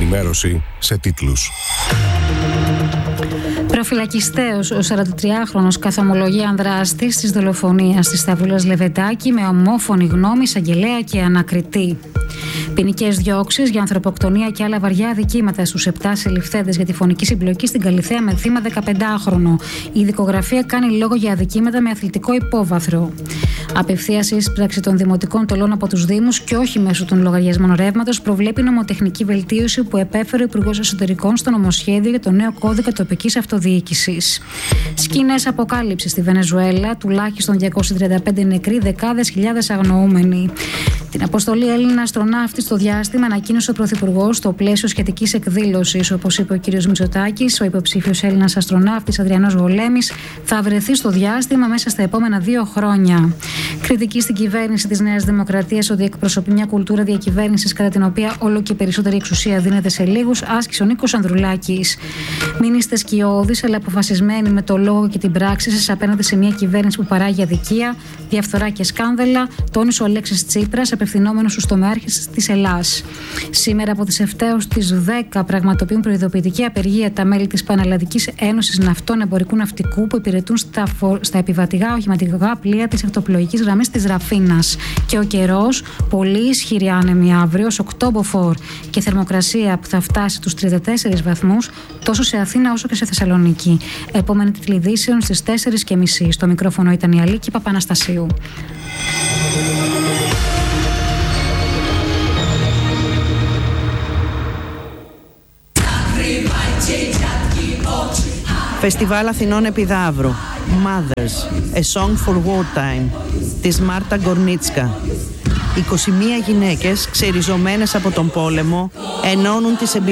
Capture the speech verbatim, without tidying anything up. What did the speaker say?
ενημέρωση σε τίτλους. Προφυλακιστέος ο σαραντατριάχρονος καθομολογεί ανδράστης της δολοφονίας της Σταυρούλας Λεβεντάκη με ομόφωνη γνώμη εισαγγελέα και ανακριτή. Ποινικές διώξεις για ανθρωποκτονία και άλλα βαριά αδικήματα στους επτά συλληφθέντες για τη φωνική συμπλοκή στην Καλιθέα με θύμα δεκαπεντάχρονο. Η δικογραφία κάνει λόγο για αδικήματα με αθλητικό υπόβαθρο. Απευθείας εισπράξη των δημοτικών τολών από τους Δήμους και όχι μέσω των λογαριασμών ρεύματος προβλέπει νομοτεχνική βελτίωση που επέφερε ο Υπουργός Εσωτερικών στο νομοσχέδιο για το νέο κώδικα τοπικής αυτοδιοίκησης. Σκηνές αποκάλυψης στη Βενεζουέλα, τουλάχιστον διακόσιοι τριάντα πέντε νεκροί, δεκάδες χιλιάδες αγνοούμενοι. Την αποστολή Έλληνα αστροναύτη στο διάστημα ανακοίνωσε ο Πρωθυπουργός στο πλαίσιο σχετικής εκδήλωσης. Όπως είπε ο κ. Μητσοτάκης, ο υποψήφιος Έλληνας αστροναύτης Αδριανός Γολέμης θα βρεθεί στο διάστημα μέσα στα επόμενα δύο χρόνια. Κριτική στην κυβέρνηση της Νέας Δημοκρατίας ότι εκπροσωπεί μια κουλτούρα διακυβέρνησης κατά την οποία όλο και περισσότερη εξουσία δίνεται σε λίγους, άσκησε ο Νίκος Ανδρουλάκης. Μην είστε σκιώδεις, αλλά αποφασισμένοι με το λόγο και την πράξη σας απέναντι σε μια κυβέρνηση που παράγει αδικία, διαφθορά και σκάνδαλα, τόνισε ο Αλέξης Τσίπρας, απευθυνόμενος στους τομεάρχες της Ελλάς. Σήμερα από τις επτά έως τις δέκα πραγματοποιούν προειδοποιητική απεργία τα μέλη της Πανελλαδικής Ένωσης Ναυτών Εμπορικού Ναυτικού που υπηρετούν στα, φο... στα επιβατικά οχηματικά πλοία της ακτοπλοϊκής γραμμής της Ραφίνας. Και ο καιρός, πολύ ισχυρή άνεμη αύριο, ως οκτώποφορ και θερμοκρασία που θα φτάσει τους τριάντα τέσσερις βαθμούς τόσο σε Αθήνα όσο και σε Θεσσαλονίκη. Επόμενη τίτλη ειδήσεων στις τέσσερις και μισή. Στο μικρόφωνο ήταν η Αλίκη Παπαναστασίου. Φεστιβάλ Αθηνών Επιδαύρου. Mothers, a song for wartime, της Μάρτα Γκορνίτσκα. είκοσι μία γυναίκες ξεριζωμένες από τον πόλεμο ενώνουν τις εμπειρίες